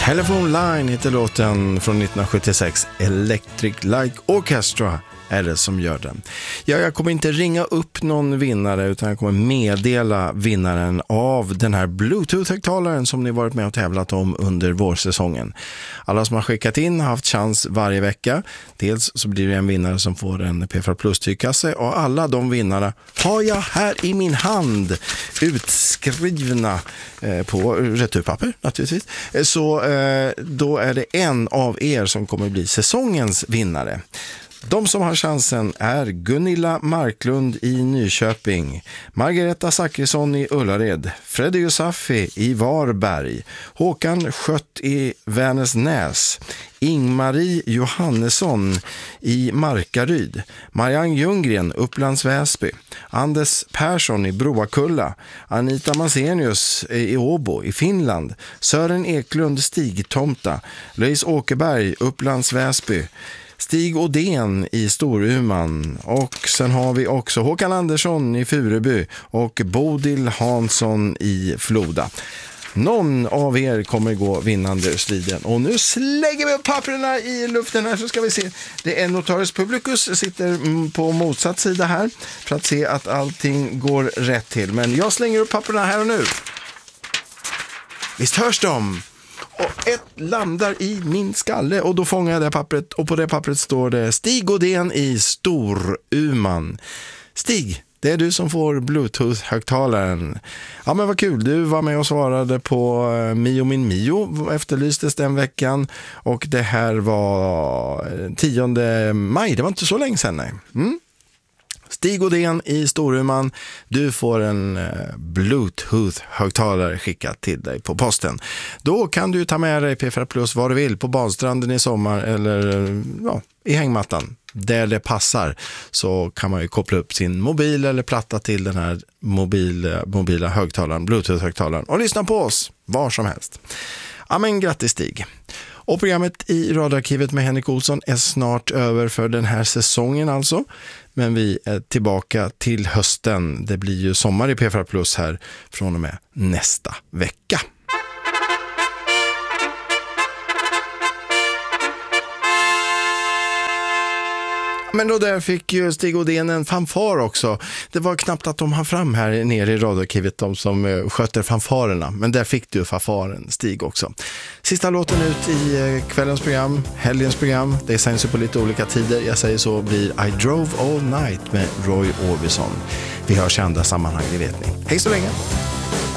Telephone Line heter låten från 1976. Electric Light Orchestra är det som gör den. Ja, jag kommer inte ringa upp någon vinnare utan jag kommer meddela vinnaren av den här Bluetooth-högtalaren som ni varit med och tävlat om under vårsäsongen. Alla som har skickat in har haft chans varje vecka. Dels så blir det en vinnare som får en P4 Plus tygkasse och alla de vinnarna har jag här i min hand utskrivna på returpapper naturligtvis. Så då är det en av er som kommer bli säsongens vinnare. De som har chansen är Gunilla Marklund i Nyköping, Margareta Zackrisson i Ullared, Freddy Yusafi i Varberg, Håkan Skött i Vänersnäs, Ingmarie Johannesson i Markaryd, Marianne Ljunggren, Upplands Väsby, Anders Persson i Broakulla, Anita Masenius i Åbo i Finland, Sören Eklund Stigtomta, Louise Åkerberg, Upplands Väsby, Stig Odén i Storuman och sen har vi också Håkan Andersson i Fureby och Bodil Hansson i Floda. Någon av er kommer gå vinnande ur striden. Och nu slänger vi upp papperna i luften här så ska vi se. Det är Notorious Publicus sitter på motsatt sida här för att se att allting går rätt till. Men jag slänger upp papperna här och nu. Visst hörs de? Och ett landar i min skalle och då fångar jag det pappret och på det pappret står det Stig Odén i Storuman. Stig, det är du som får Bluetooth-högtalaren. Ja men vad kul, du var med och svarade på Mio min Mio, efterlystes den veckan och det här var 10 maj, det var inte så länge sedan nej. Stig Odén i Storuman, du får en Bluetooth-högtalare skickad till dig på posten. Då kan du ta med dig P4 Plus vad du vill på badstranden i sommar eller i hängmattan. Där det passar så kan man ju koppla upp sin mobil eller platta till den här mobila högtalaren, Bluetooth-högtalaren och lyssna på oss var som helst. Ja men grattis Stig. Och programmet i Radarkivet med Henrik Olsson är snart över för den här säsongen alltså. Men vi är tillbaka till hösten. Det blir ju sommar i P4 Plus här från och med nästa vecka. Men då där fick ju Stig Odén en fanfar också. Det var knappt att de har fram här nere i Radarkivet, de som sköter fanfarerna. Men där fick du fanfaren Stig också. Sista låten ut i kvällens program, helgens program. Det sänds ju på lite olika tider. Jag säger så blir I Drove All Night med Roy Orbison. Vi hörs i andra sammanhang, det vet ni. Hej så länge!